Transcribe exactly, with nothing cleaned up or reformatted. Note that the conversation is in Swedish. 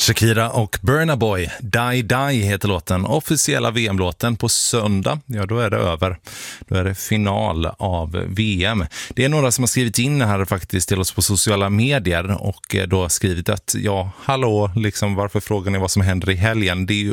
Shakira och Burna Boy, Die Die heter låten. Officiella V M-låten på söndag, ja då är det över. Då är det final av V M. Det är några som har skrivit in här faktiskt till oss på sociala medier och då skrivit att ja, hallå, liksom varför frågar ni vad som händer i helgen? Det är ju